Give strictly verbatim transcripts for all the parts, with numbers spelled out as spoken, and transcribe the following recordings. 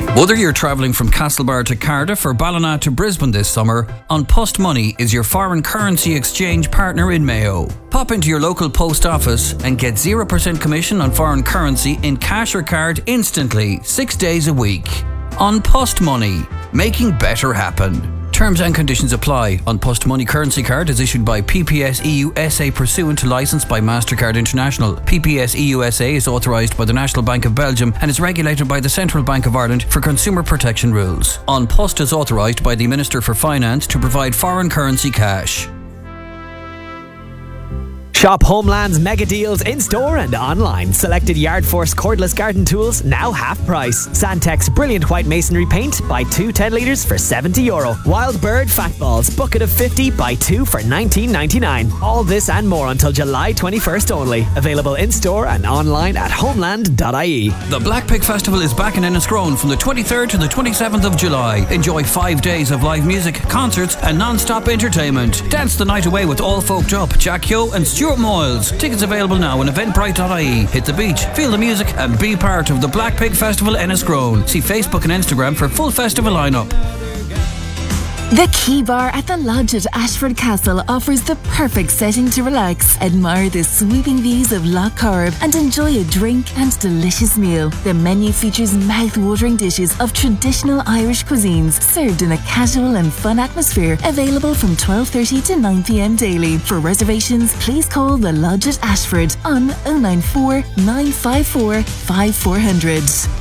Whether you're travelling from Castlebar to Cardiff or Ballina to Brisbane this summer, An Post Money is your foreign currency exchange partner in Mayo. Pop into your local post office and get zero percent commission on foreign currency in cash or card instantly, six days a week. An Post Money, making better happen. Terms and conditions apply. An Post Money currency card is issued by P P S E U S A pursuant to licence by MasterCard International. P P S E U S A is authorised by the National Bank of Belgium and is regulated by the Central Bank of Ireland for consumer protection rules. An Post is authorised by the Minister for Finance to provide foreign currency cash. Shop Homeland's mega deals in store and online. Selected Yard Force cordless garden tools now half price. Sandtex brilliant white masonry paint, buy two ten litres for seventy euro. Wild Bird fat balls, bucket of fifty, buy two for nineteen ninety-nine. All this and more until July twenty-first only. Available in store and online at homeland dot I E. The Black Pig Festival is back in Enniscrone from the twenty-third to the twenty-seventh of July. Enjoy five days of live music, concerts and non-stop entertainment. Dance the night away with All Folked Up, Jack Yo and Stuart Moyles. Tickets available now on eventbrite dot I E. Hit the beach, feel the music and be part of the Black Pig Festival Enniscrone. See Facebook and Instagram for full festival lineup. The Key Bar at the Lodge at Ashford Castle offers the perfect setting to relax, admire the sweeping views of Lough Corrib and enjoy a drink and delicious meal. The menu features mouth-watering dishes of traditional Irish cuisines served in a casual and fun atmosphere, available from twelve thirty to nine p.m. daily. For reservations, please call the Lodge at Ashford on oh nine four, nine five four, five four zero zero.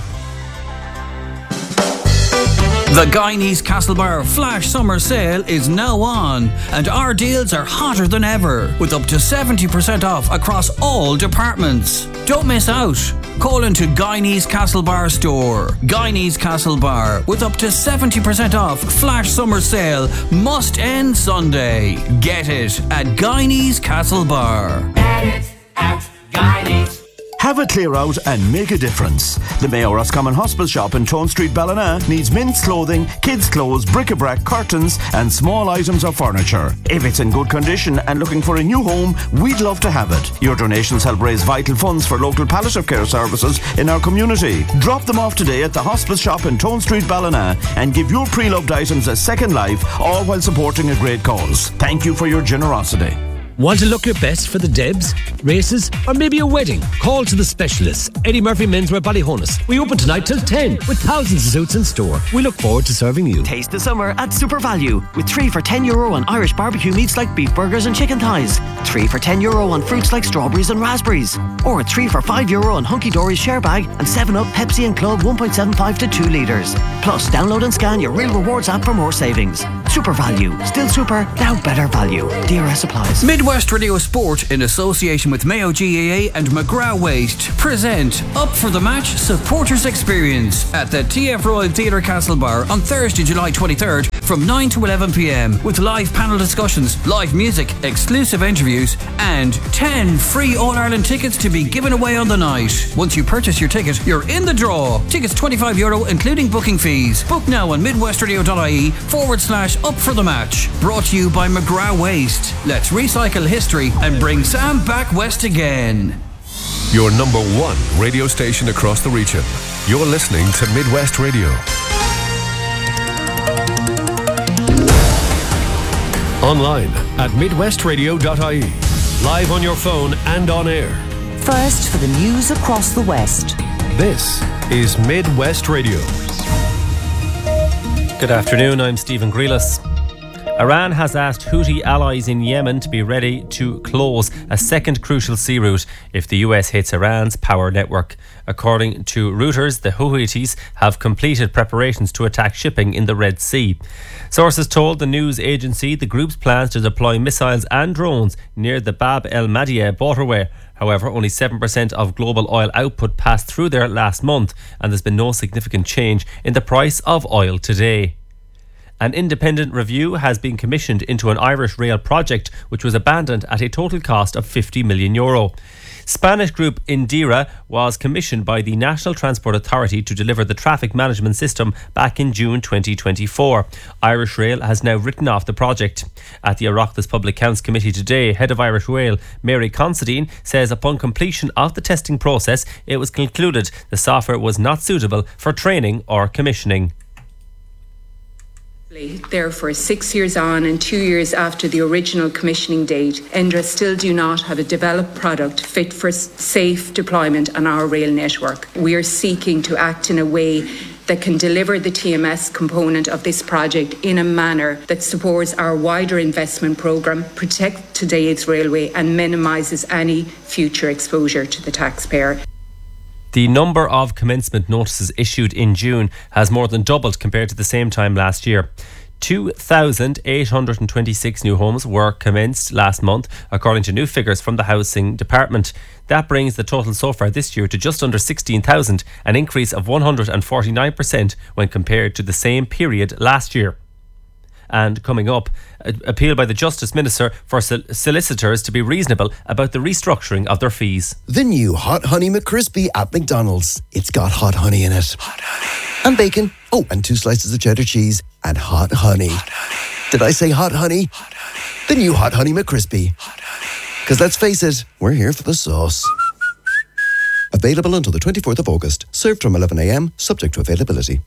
The Guyanese Castlebar Flash Summer Sale is now on, and our deals are hotter than ever, with up to seventy percent off across all departments. Don't miss out. Call into Guyanese Castlebar store. Guyanese Castlebar, with up to seventy percent off Flash Summer Sale, must end Sunday. Get it at Guyanese Castlebar. Get it at Guyanese. Have a clear out and make a difference. The Mayo Roscommon Hospital shop in Tone Street, Ballina needs men's clothing, kids' clothes, bric-a-brac, curtains and small items of furniture. If it's in good condition and looking for a new home, we'd love to have it. Your donations help raise vital funds for local palliative care services in our community. Drop them off today at the hospital shop in Tone Street, Ballina and give your pre-loved items a second life, all while supporting a great cause. Thank you for your generosity. Want to look your best for the Debs, races, or maybe a wedding? Call to the specialists. Eddie Murphy Menswear Ballyhonus. We open tonight till ten with thousands of suits in store. We look forward to serving you. Taste the summer at Super Value with three for ten euro on Irish barbecue meats like beef burgers and chicken thighs. Three for ten euro on fruits like strawberries and raspberries. Or three for five euro on Hunky Dory's share bag and seven up, Pepsi and Club one point seven five to two litres. Plus, download and scan your Real Rewards app for more savings. Super Value. Still super, now better value. D R S applies. Midwest Radio Sport, in association with Mayo G A A and McGrath Waste, present Up for the Match Supporters Experience at the T F Royal Theatre Castlebar on Thursday, July twenty-third from nine to eleven p.m. with live panel discussions, live music, exclusive interviews and ten free All-Ireland tickets to be given away on the night. Once you purchase your ticket, you're in the draw. Tickets twenty-five euro including booking fees. Book now on midwestradio dot I E forward slash up for the match. Brought to you by McGrath Waste. Let's recycle history and bring Sam back west again. Your number one radio station across the region. You're listening to Midwest Radio. Online at midwest radio dot I E. Live on your phone and on air. First for the news across the West. This is Midwest Radio. Good afternoon, I'm Stephen Grealis. Iran has asked Houthi allies in Yemen to be ready to close a second crucial sea route if the U S hits Iran's power network. According to Reuters, the Houthis have completed preparations to attack shipping in the Red Sea. Sources told the news agency the group's plans to deploy missiles and drones near the Bab el-Madiyeh waterway. However, only seven percent of global oil output passed through there last month, and there's been no significant change in the price of oil today. An independent review has been commissioned into an Irish rail project which was abandoned at a total cost of fifty million euro. Spanish group Indira was commissioned by the National Transport Authority to deliver the traffic management system back in June twenty twenty-four. Irish Rail has now written off the project. At the Oireachtas Public Accounts Committee today, head of Irish Rail, Mary Considine, says upon completion of the testing process, it was concluded the software was not suitable for training or commissioning. Therefore, six years on and two years after the original commissioning date, Indra still do not have a developed product fit for safe deployment on our rail network. We are seeking to act in a way that can deliver the T M S component of this project in a manner that supports our wider investment programme, protects today's railway and minimises any future exposure to the taxpayer. The number of commencement notices issued in June has more than doubled compared to the same time last year. two thousand eight hundred twenty-six new homes were commenced last month, according to new figures from the Housing Department. That brings the total so far this year to just under sixteen thousand, an increase of one hundred forty-nine percent when compared to the same period last year. And coming up, a appeal by the Justice Minister for sol- solicitors to be reasonable about the restructuring of their fees. The new Hot Honey McCrispy at McDonald's. It's got hot honey in it. Hot honey. And bacon. Oh, and two slices of cheddar cheese. And hot honey. Hot honey. Did I say hot honey? Hot honey. The new Hot Honey McCrispy. Hot honey. Because let's face it, we're here for the sauce. Available until the twenty-fourth of August. Served from eleven a.m, subject to availability.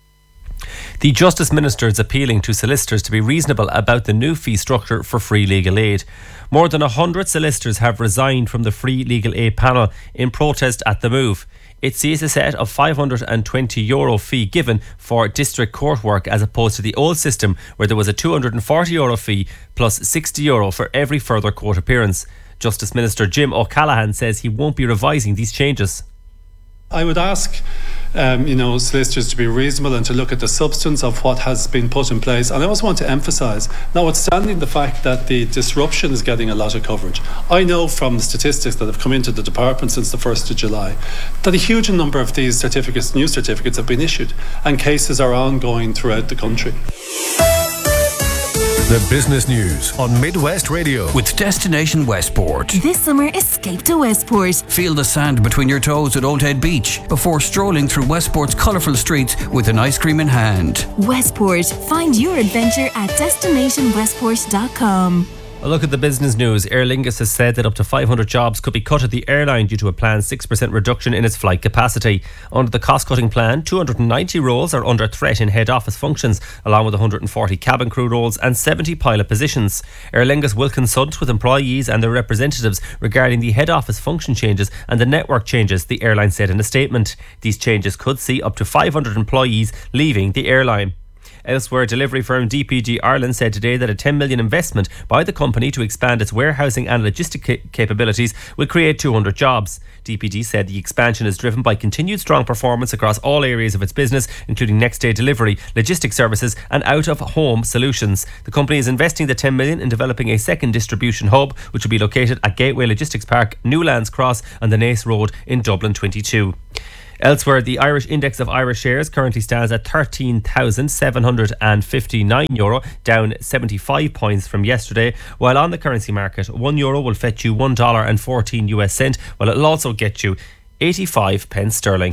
The Justice Minister is appealing to solicitors to be reasonable about the new fee structure for free legal aid. More than one hundred solicitors have resigned from the free legal aid panel in protest at the move. It sees a set of five hundred twenty euro fee given for district court work as opposed to the old system where there was a two hundred forty euro fee plus sixty euro for every further court appearance. Justice Minister Jim O'Callaghan says he won't be revising these changes. I would ask um, you know, solicitors to be reasonable and to look at the substance of what has been put in place. And I also want to emphasise, notwithstanding the fact that the disruption is getting a lot of coverage, I know from statistics that have come into the department since the first of July that a huge number of these certificates, new certificates, have been issued and cases are ongoing throughout the country. The business news on Midwest Radio. With Destination Westport. This summer, escape to Westport. Feel the sand between your toes at Old Head Beach before strolling through Westport's colourful streets with an ice cream in hand. Westport. Find your adventure at destination westport dot com. A look at the business news. Aer Lingus has said that up to five hundred jobs could be cut at the airline due to a planned six percent reduction in its flight capacity. Under the cost-cutting plan, two hundred ninety roles are under threat in head office functions, along with one hundred forty cabin crew roles and seventy pilot positions. Aer Lingus will consult with employees and their representatives regarding the head office function changes and the network changes, the airline said in a statement. These changes could see up to five hundred employees leaving the airline. Elsewhere, delivery firm D P D Ireland said today that a ten million investment by the company to expand its warehousing and logistic ca- capabilities will create two hundred jobs. D P D said the expansion is driven by continued strong performance across all areas of its business, including next day delivery, logistics services and out-of-home solutions. The company is investing the ten million in developing a second distribution hub, which will be located at Gateway Logistics Park, Newlands Cross and the Naas Road in Dublin twenty-two. Elsewhere, the Irish index of Irish shares currently stands at thirteen thousand seven hundred fifty-nine euro, down seventy-five points from yesterday, while on the currency market, one euro will fetch you one dollar and fourteen US cent, while it'll also get you eighty-five pence sterling.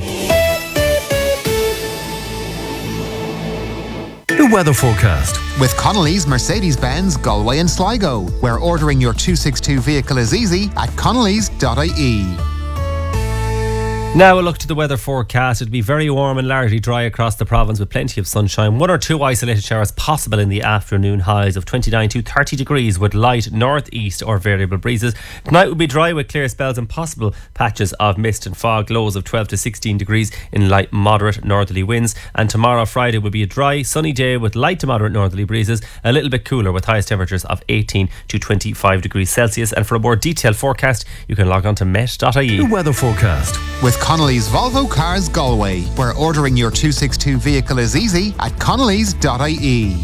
The weather forecast. With Connolly's Mercedes-Benz Galway and Sligo, where ordering your two sixty-two vehicle is easy at connellys dot I E. Now a look to the weather forecast. It'll be very warm and largely dry across the province with plenty of sunshine. One or two isolated showers possible in the afternoon. Highs of twenty-nine to thirty degrees with light northeast or variable breezes. Tonight will be dry with clear spells and possible patches of mist and fog. Lows of twelve to sixteen degrees in light moderate northerly winds. And tomorrow Friday will be a dry sunny day with light to moderate northerly breezes. A little bit cooler with highest temperatures of eighteen to twenty-five degrees Celsius. And for a more detailed forecast you can log on to met dot I E. The weather forecast. With Connolly's Volvo Cars Galway, where ordering your two sixty-two vehicle is easy at connellys dot I E.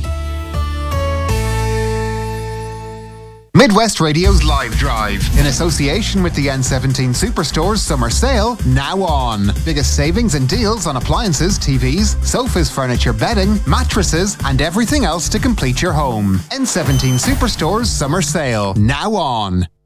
Midwest Radio's Live Drive, in association with the N seventeen Superstore's Summer Sale, now on. Biggest savings and deals on appliances, T Vs, sofas, furniture, bedding, mattresses, and everything else to complete your home. N seventeen Superstore's Summer Sale, now on.